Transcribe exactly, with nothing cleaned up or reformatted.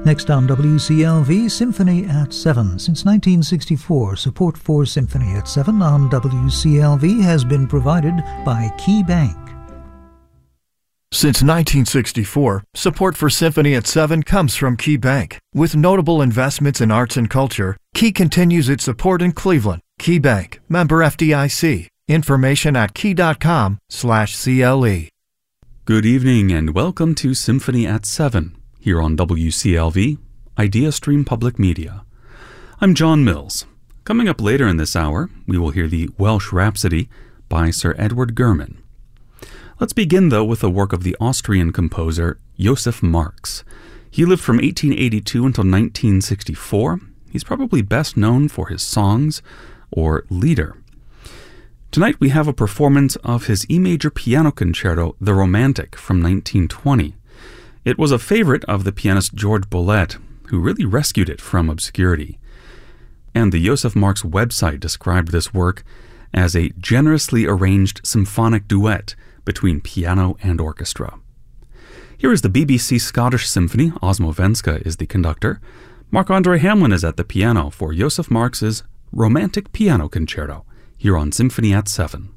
Next on W C L V, Symphony at seven. Since nineteen sixty-four, support for Symphony at seven on W C L V has been provided by Key Bank. Since nineteen sixty-four, support for Symphony at seven comes from Key Bank. With notable investments in arts and culture, Key continues its support in Cleveland. Key Bank, member F D I C. Information at key.com slash CLE. Good evening and welcome to Symphony at seven, here on W C L V, IdeaStream Public Media. I'm John Mills. Coming up later in this hour, we will hear the Welsh Rhapsody by Sir Edward German. Let's begin, though, with the work of the Austrian composer Joseph Marx. He lived from eighteen eighty-two until nineteen sixty-four. He's probably best known for his songs, or Lieder. Tonight we have a performance of his E major piano concerto, The Romantic, from nineteen twenty. It was a favorite of the pianist George Bolet, who really rescued it from obscurity. And the Joseph Marx website described this work as a generously arranged symphonic duet between piano and orchestra. Here is the B B C Scottish Symphony. Osmo Venska is the conductor. Marc-Andre Hamlin is at the piano for Joseph Marx's Romantic Piano Concerto, here on Symphony at seven.